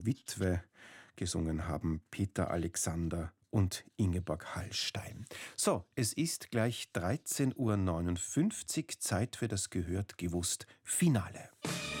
Witwe. Gesungen haben Peter Alexander und Ingeborg Hallstein. So, es ist gleich 13:59 Uhr, Zeit für das Gehört gewusst Finale.